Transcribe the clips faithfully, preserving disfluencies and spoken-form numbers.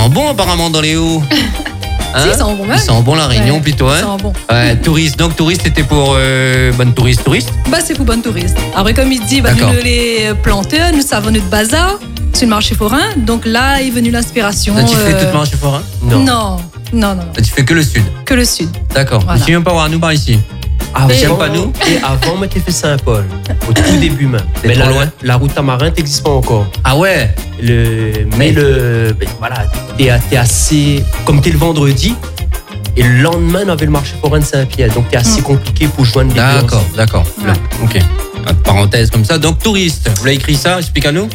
sent bon apparemment dans les hauts. Hein? Si, ils sont bons même. Ils sont bons la Réunion ouais, plutôt. Hein? Ils sont bons. Ouais, touriste. Donc touriste, c'était pour euh, bonne touriste, touriste. Bah c'est pour bonne touriste. Après comme il dit, bah, nous les planteurs, nous savons notre bazar sur le marché forain. Donc là est venue l'inspiration. Là, tu euh... fais tout le marché forain? Non. Non, non, non. non. Là, tu fais que le sud. Que le sud. D'accord. Voilà. Je ne même pas voir nous par ici. Ah, j'aime pas nous. Et avant, moi, t'ai fait Saint-Paul, au tout début même. Mais la, loin. la route Tamarin n'existe pas encore. Ah ouais. Le, mais le, ben, voilà, t'es, t'es assez, comme t'es le vendredi, et le lendemain, on avait le marché forain de Saint-Pierre, donc t'es assez mmh. compliqué pour joindre les deux. D'accord, d'accord. Ouais. Ok. Parenthèse comme ça. Donc touriste, vous l'avez écrit ça, explique à nous.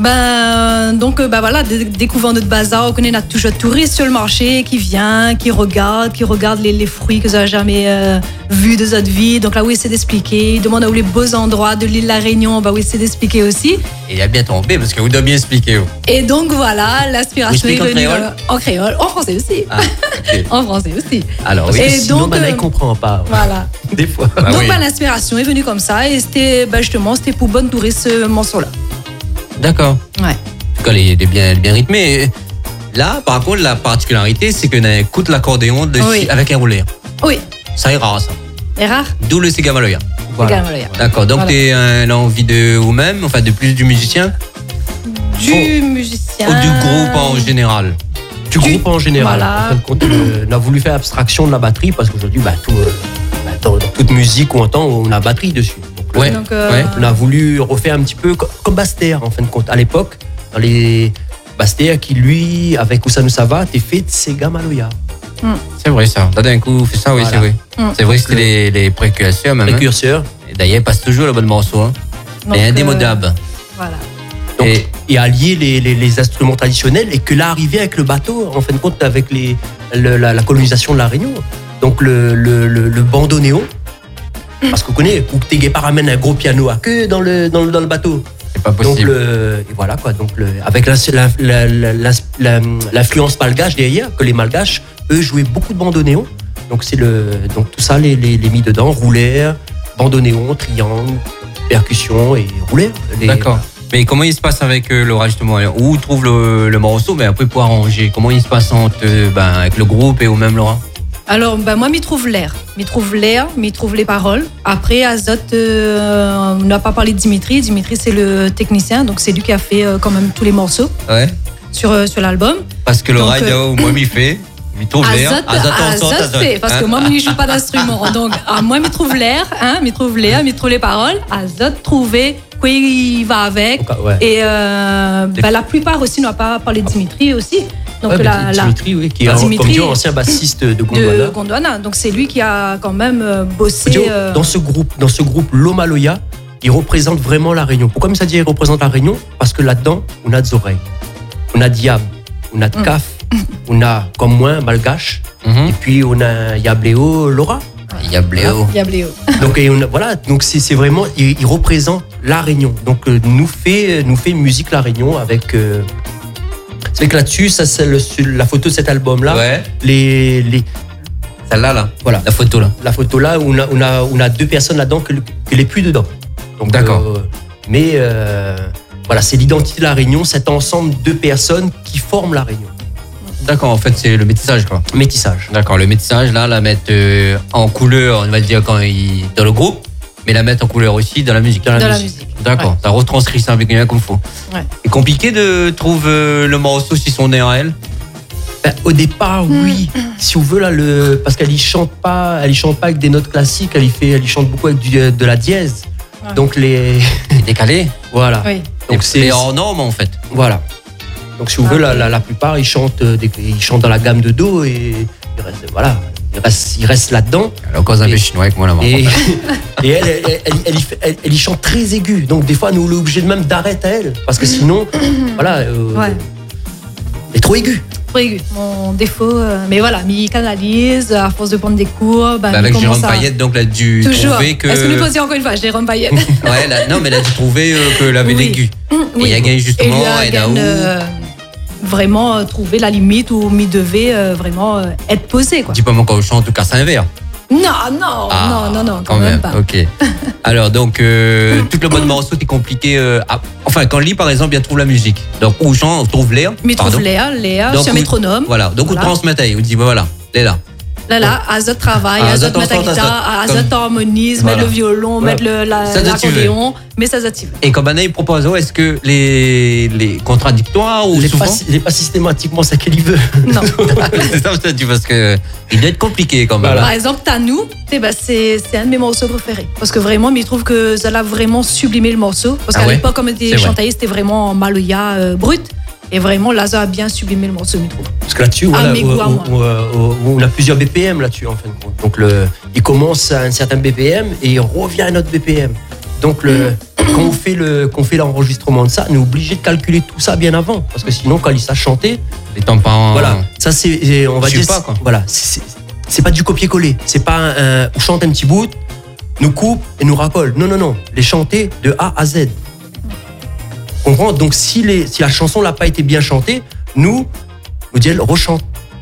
Ben, donc, ben voilà, d- découvrant notre bazar, on connaît notre toujours de touristes sur le marché qui vient, qui regarde, qui regarde les, les fruits que vous n'avez jamais euh, vus de votre vie. Donc là, oui, c'est d'expliquer. Il demande où les beaux endroits de l'île de la Réunion, ben oui, c'est d'expliquer aussi. Et il a bien tombé parce que vous devez bien expliquer. Oh. Et donc voilà, l'inspiration est venue en, euh, en créole, en français aussi. Ah, okay. En français aussi. Alors oui, et sinon, donc, ben, là, il ne comprend pas. Voilà. Des fois. Bah, donc oui. ben, l'inspiration est venue comme ça et c'était ben, justement, c'était pour bonne touriste ce morceau-là. D'accord. Ouais. En tout cas, il est bien, bien rythmé. Là, par contre, la particularité, c'est qu'on écoute l'accordéon de oui. avec un rouleur. Oui. Ça est rare, ça. C'est rare. D'où le Segamaloya. Voilà. Segamaloya. D'accord. Donc, voilà. Tu as l'envie de vous-même, enfin, de plus du musicien Du oh. musicien. Ou du groupe en général Du, du groupe en général. Voilà. En fin de compte, euh, on a voulu faire abstraction de la batterie parce qu'aujourd'hui, bah, tout, euh, bah, dans, dans toute musique qu'on entend, on a la batterie dessus. Ouais. Donc, euh... ouais. On a voulu refaire un petit peu comme, comme Bastère en fin de compte. À l'époque, dans les Bastère qui lui, avec Oussano Sava, t'es fait de Segamaloya. Mm. C'est vrai ça. D'un coup, fait ça, oui, voilà. C'est vrai. Mm. C'est vrai que c'était les, les précurseurs même. Précurseurs. Hein. Et d'ailleurs, il passe toujours le bon morceau. Hein. Donc, mais indémodable. Euh... Voilà. Donc, et, et allier les, les, les instruments traditionnels et que là, arriver avec le bateau, en fin de compte, avec les, le, la, la colonisation de la Réunion. Donc le, le, le, le bandoneon. Parce qu'on connaît, ou que tes guépards ramènent un gros piano à queue dans le, dans le, dans le bateau. C'est pas possible. Donc, le, et voilà quoi. Donc, le, avec la, la, la, la, la, l'influence malgache derrière, que les malgaches, eux, jouaient beaucoup de bandoneon. Donc, c'est le, donc tout ça, les, les, les mis dedans, roulaire, bandoneon, triangle, percussion et roulaire. Les, D'accord. Mais comment il se passe avec euh, Laura justement? Où trouve le, le morceau, mais après pour arranger? Comment il se passe entre, euh, ben, avec le groupe et ou même Laura? Alors, ben, moi, m'y trouve l'air. M'y trouve l'air, m'y trouve les paroles. Après, Azot, euh, on n'a pas parlé de Dimitri. Dimitri, c'est le technicien, donc c'est lui qui a fait euh, quand même tous les morceaux ouais. sur, euh, sur l'album. Parce que Laura, il euh, moi, m'y fait. M'y trouve l'air. Azot, Azot, Azot fait, parce hein? que moi, je ne joue pas d'instrument. Donc, ah, moi, m'y trouve l'air, hein, m'y trouve l'air, m'y trouve les paroles. Azot, trouver quoi il va avec. Okay, ouais. Et euh, ben, la plupart aussi, on n'a pas parlé de Dimitri aussi. Donc ouais, la, Dimitri, oui, qui est Dimitri, comme dit, ancien bassiste de Gondwana. De Gondwana. Donc c'est lui qui a quand même bossé. Dire, euh... Dans ce groupe, dans ce groupe Lomaloya, il représente vraiment la Réunion. Pourquoi ça dit il représente la Réunion? Parce que là-dedans, on a des oreilles, on a diable, on a de mm. caf, on a comme moi malgache, mm-hmm. et puis on a Yabléo, Laura. Yabléo. Yabléo. Donc et on a, voilà, donc c'est, c'est vraiment, il, il représente la Réunion. Donc euh, nous fait, nous fait musique la Réunion avec. Euh, C'est que là-dessus, ça, c'est le, la photo de cet album-là. Ouais. Les, les... Celle-là, là. Voilà. La photo, là. La photo, là, où on a, on a, on a deux personnes là-dedans que, que les plus dedans. Donc, d'accord. Euh, mais, euh, voilà, c'est l'identité de la Réunion, cet ensemble de personnes qui forment la Réunion. D'accord, en fait, c'est le métissage, quoi. Métissage. D'accord, le métissage, là, la mettre euh, en couleur, on va dire, quand il, dans le groupe, mais la mettre en couleur aussi dans la musique. Dans la, dans musique. la musique. D'accord, ouais. Ça retranscrit ça avec bien comme il faut. Ouais. C'est compliqué de trouver euh, le morceau si son air à elle? Ben, au départ, oui. Mmh. Si on veut, là, le... parce qu'elle y chante pas, elle y chante pas avec des notes classiques, elle y, fait, elle y chante beaucoup avec du, de la dièse. Ouais. Donc les. Décalé. Voilà. Oui. Donc c'est hors norme en fait. Voilà. Donc si on veut, la, la, la plupart, ils chantent, des, ils chantent dans la gamme de Do et ils restent, voilà, ils restent, ils restent là-dedans. Alors cause un peu chinois avec moi là-bas. Et, et elle, elle, elle, elle, elle, elle, elle y chante très aiguë. Donc des fois, nous, on est obligé de même d'arrêter à elle. Parce que sinon, voilà, euh, ouais. elle est trop aiguë. Trop aiguë. Mon défaut, euh, mais voilà, mais il canalise, à force de prendre des cours. Bah, bah avec Jérôme à... Payette, donc, elle a dû Toujours. trouver que. Est-ce que nous posions encore une fois, Jérôme Payette? Ouais, là, non, mais elle a dû trouver euh, qu'elle avait oui. l'aigu. Mmh, oui. Et il a gagné justement, et elle a où euh, vraiment euh, trouver la limite où il devait euh, vraiment euh, être posé. Quoi. Dis pas mon cochon, en tout cas, c'est un verre. Non, non, Ah, non, non, non, quand, même, pas. Ok. Alors, donc, euh, tout le bon morceau, c'est compliqué. euh, à- Enfin, quand Lee, par exemple, il trouve la musique. Donc, où chante, on trouve Léa. Mais pardon. trouve Léa, Léa, Donc, sur un où- métronome. Voilà. Donc, Voilà. on transmet à elle. On dit, bah, voilà, Léa. Là, là, Azot travaille, Ah, Azot Azot met la ensemble, guitare, Azot. Azot harmonise, Voilà. met le violon, Voilà. met le, la- Ça, ça, tu veux. l'accordéon, mais ça zative. Et comme Anna, il propose, oh, est-ce que les, les contradictoires ou Il n'est souvent. pas, il est pas systématiquement ça qu'il y veut. Non. C'est ça, je te dis, parce que il doit être compliqué quand même. Voilà. Par exemple, Tanou, eh ben, c'est c'est un de mes morceaux préférés. Parce que vraiment, mais je trouve que ça l'a vraiment sublimé le morceau. Parce Ah qu'à ouais, l'époque, comme c'est était vrai. chantaillé, c'était vraiment Maloya euh, brut. Et vraiment, là, ça a bien sublimé le morceau, je trouve. Parce que là-dessus, Ah, voilà, mes où- goûts à moi. où- où- où on a plusieurs B P M là-dessus, en fin de compte. Donc, le, il commence à un certain B P M et il revient à un autre B P M. Donc, le, quand on fait le, qu'on fait l'enregistrement de ça, on est obligé de calculer tout ça bien avant. Parce que sinon, quand il s'est chanté, Les temps pas en- voilà, ça c'est, on va Je sais dire, pas, quoi. voilà, c'est, c'est- c'est pas du copier-coller. C'est pas un, un- on chante un petit bout, nous coupe et nous racole. Non, non, non. Les chanter de A à Z. Comprends? Donc, si, les, si la chanson n'a pas été bien chantée, nous, nous dit elle rechante.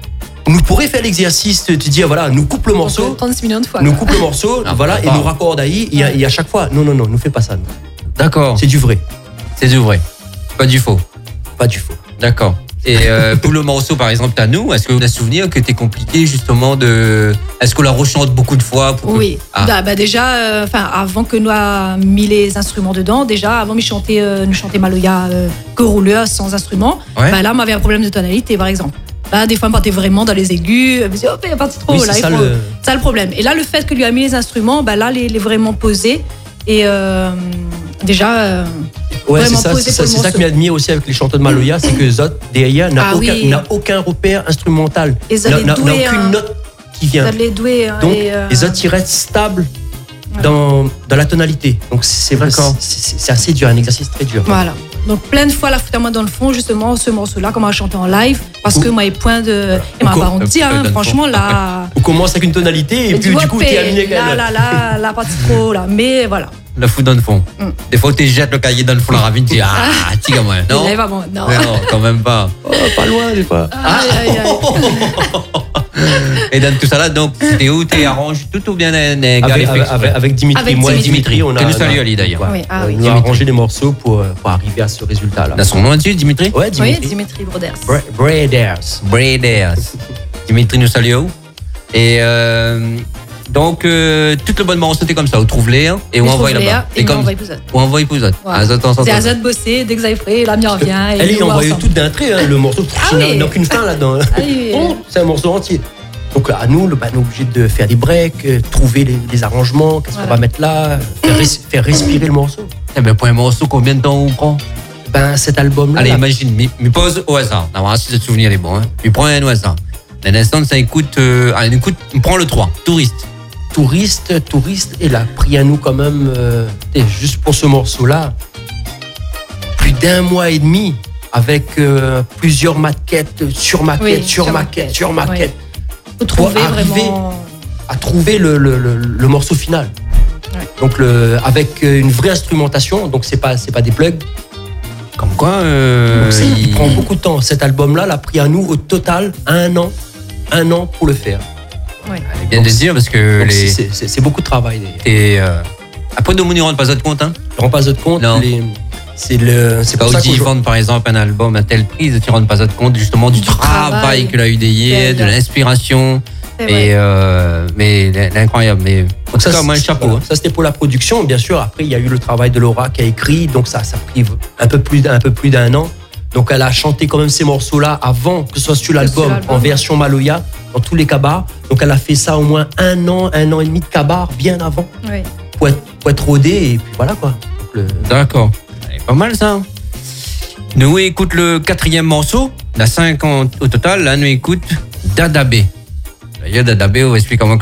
On nous pourrait faire l'exercice de te dire, voilà, nous coupe le morceau, trente-six millions de fois. nous quoi. coupe le morceau, Ah, voilà, bah, et bah. nous raccorde ahí, et, à- et à chaque fois, non, non, non, nous fais pas ça. nous. D'accord. C'est du vrai, C'est du vrai. Pas du faux. pas du faux. D'accord. Et euh, pour le morceau, par exemple, t'as nous, est-ce qu'on a souvenir que t'es compliqué justement de. Est-ce qu'on la rechante beaucoup de fois pour que- Oui. Ah. Bah, bah, déjà, euh, enfin, avant que nous ayons mis les instruments dedans, déjà, avant de chanter, euh, nous chanter Maloya euh, que rouleur sans instrument, Ouais. bah, là, on avait un problème de tonalité, par exemple. Bah, des fois, on partait vraiment dans les aigus, on me disait, oh, il est parti trop Oui, haut, c'est là, il ça faut- le- ça le problème. Et là, le fait que lui a mis les instruments, bah, là, les, les vraiment posés. Et euh, déjà, euh, Ouais, c'est Vraiment ça, posé c'est pour ça, le c'est ça morceau. que m'admire aussi avec les chanteurs de Maloya, c'est que Zot, derrière, n'a Ah aucun, oui. n'a aucun repère instrumental. Et Zot N'a est n'a- n'a doué, aucune hein. note qui vient. ça les doués. hein, Donc, et, euh, les Zot, ils restent stables Ouais. dans, dans la tonalité. Donc, c'est vrai, D'accord. c'est c'est- c'est assez dur, un exercice très dur. Voilà. Donc plein de fois la fout à moi dans le fond, justement, ce morceau-là, comment on a chanté en live, parce que Ou- moi, les points de. Et ma ou- baronne dit, euh, hein, dans le franchement, là. On commence avec une tonalité et, Et puis tu vois, du coup, t'es amené quand là, même. là, là, là, pas trop, là. Mais voilà. La fout dans le fond. Mm. Des fois, tu jettes le cahier dans le fond, la ravine, tu dis, ah, tu moi. Non. Il est vraiment. Non. Ouais, non, quand même pas. Oh, pas loin, des fois. Aïe, aïe, aïe. Et dans tout ça là, donc, c'était où tu arranges tout ou bien un un gars Avec, les fait avec, avec- avec Dimitri, Avec moi et Dimitri. Dimitri, on a. Que nous on a- salue, Ali, d'ailleurs. Oui, ah on oui. a arrangé les morceaux pour, euh, pour arriver à ce résultat-là. Dans son nom dessus, Dimitri? Ouais, Oui, Dimitri. Dimitri Broders. Bra- Braiders. Braiders. Dimitri nous salue. Et euh, donc, euh, tout le bon morceau, c'était comme ça. On trouve Léa et on envoie là-bas. Et on comme envoie épisode. on envoie épisode. Voilà. Ah, ça, attends, ça, C'est ça. Azad bosser, dès que ça est prêt, la mienne revient. et Elle est nous, on va envoyée ensemble. toute d'un trait, hein, le morceau. Ah il n'a- oui. n'a aucune fin là-dedans. Ah oui. Oh, c'est un morceau entier. Donc à nous, le- bah, on est obligé de faire des breaks, euh, trouver les, les arrangements, qu'est-ce qu'on Voilà. va mettre là, faire, res- faire respirer le morceau. Eh ben, pour un morceau, combien de temps on prend? Ben cet album-là, Allez, là, imagine, me, me pose au hasard. On va voir si ce souvenir est bon. Hein. Me prends un au hasard. D'un instant, ça écoute. Euh, allez, écoute, me prends le trois. Touriste. touriste, touriste, et là, pris à nous quand même, euh, et juste pour ce morceau-là, plus d'un mois et demi avec euh, plusieurs maquettes, sur maquettes, Oui, sur sur maquettes, maquette, sur maquettes, Faut trouver Pour arriver- vraiment. à trouver le, le- le- le morceau final. Ouais. Donc le, avec euh, une vraie instrumentation, donc c'est pas c'est pas des plugs. Comme quoi, euh, Donc, c'est- il... il- prend beaucoup de temps. Cet album-là l'a pris à nous au total un an, un an pour le faire. Ouais. Elle vient de dire parce que Donc, les. c'est- c'est c'est beaucoup de travail. D'ailleurs. Et, euh, après, nous ne rendent pas autre compte. Hein. Je rends pas autre compte. Non. les- C'est le, c'est Quand pour ça ils qu'on vendent par exemple un album à telle prise, tu ne rends pas compte justement du, Du travail, travail. que l'a eu d'hier, de Derrière. l'inspiration. C'est Et vrai. euh, mais l'incroyable. Mais en tout ça, cas, moi, un c'est- chapeau. voilà. hein. Ça, c'était pour la production, bien sûr. Après, il y a eu le travail de Laura qui a écrit, donc ça, ça a pris un peu plus, d'un- un peu plus d'un an. Donc, elle a chanté quand même ces morceaux-là avant que ce soit sur l'album, l'album. en version Maloya, dans tous les cabars. Donc, elle a fait ça au moins un an, un an et demi de cabar, bien avant, Oui. pour être, pour être rodée, et puis voilà quoi. Donc, le- D'accord. C'est pas mal ça. Nous écoute le quatrième morceau. Il y en a cinq en- au total. Là, nous écoute Dadabé. D'ailleurs, Dadabé, on va expliquer comment